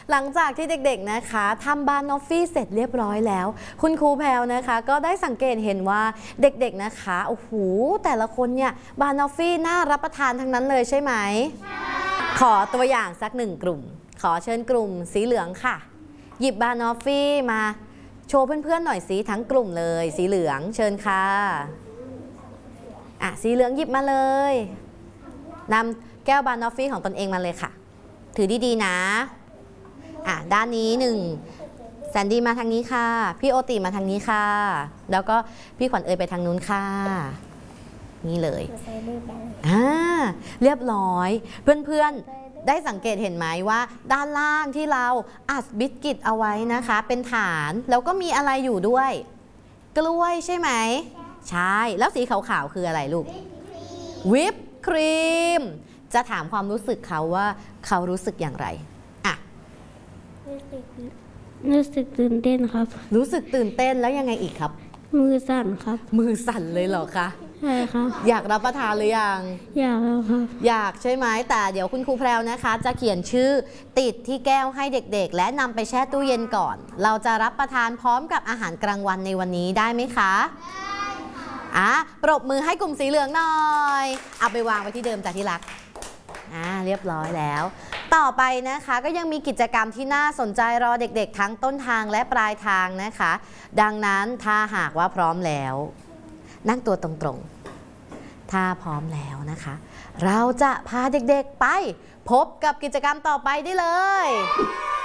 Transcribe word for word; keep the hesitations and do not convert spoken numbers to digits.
หลังจากที่เด็กๆนะคะทำบานอฟฟี่เสร็จเรียบร้อยแล้วคุณครูแพรวนะคะก็ได้สังเกตเห็นว่าเด็กๆนะคะโอ้โหแต่ละคนเนี่ยบานอฟฟี่น่ารับประทานทั้งนั้นเลยใช่ไหมใช่ขอตัวอย่างสักหนึ่งกลุ่มขอเชิญกลุ่มสีเหลืองค่ะหยิบบานอฟฟี่มาโชว์เพื่อนๆหน่อยสิทั้งกลุ่มเลยสีเหลืองเชิญค่ะอ่ะสีเหลืองหยิบมาเลยนำแก้วบานอฟฟี่ของตนเองมาเลยค่ะถือดีๆนะอ่ะด้านนี้หนึ่งแซนดี้มาทางนี้ค่ะพี่โอติมาทางนี้ค่ะแล้วก็พี่ขวัญเอ๋ยไปทางนู้นค่ะนี่เลยอ่าเรียบร้อยเพื่อนๆได้สังเกตเห็นไหมว่าด้านล่างที่เราอัดบิสกิตเอาไว้นะคะเป็นฐานแล้วก็มีอะไรอยู่ด้วยกล้วยใช่ไหมใช่แล้วสีขาวๆคืออะไรลูกวิปครีมจะถามความรู้สึกเขาว่าเขารู้สึกอย่างไรอ่ะรู้สึกตื่นเต้นครับรู้สึกตื่นเต้นแล้วยังไงอีกครับมือสั่นครับมือสั่นเลยเหรอคะใช่ครับอยากรับประทานหรือยังอยากแล้วครับอยากใช่ไหมแต่เดี๋ยวคุณครูแพรวนะคะจะเขียนชื่อติดที่แก้วให้เด็กๆและนำไปแช่ตู้เย็นก่อนเราจะรับประทานพร้อมกับอาหารกลางวันในวันนี้ได้ไหมคะได้ค่ะอ่ะปรบมือให้กลุ่มสีเหลืองหน่อยเอาไปวางไว้ที่เดิมจากที่รักอ่าเรียบร้อยแล้วต่อไปนะคะก็ยังมีกิจกรรมที่น่าสนใจรอเด็กๆทั้งต้นทางและปลายทางนะคะดังนั้นถ้าหากว่าพร้อมแล้วนั่งตัวตรงๆถ้าพร้อมแล้วนะคะเราจะพาเด็กๆไปพบกับกิจกรรมต่อไปได้เลย